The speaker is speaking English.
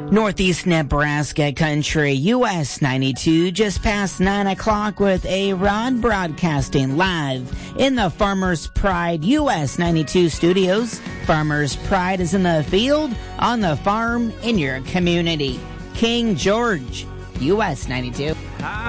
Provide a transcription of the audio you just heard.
Northeast Nebraska country, US 92, just past 9 o'clock with A-Rod broadcasting live in the Farmers Pride US 92 studios. Farmers Pride is in the field, on the farm, in your community. King George, US 92.